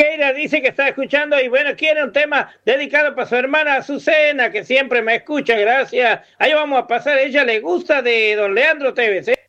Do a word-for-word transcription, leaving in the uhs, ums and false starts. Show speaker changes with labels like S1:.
S1: Keira dice que está escuchando y bueno, quiere un tema dedicado para su hermana Azucena, que siempre me escucha, gracias. Ahí vamos a pasar, ella le gusta de don Leandro Tevez, ¿eh?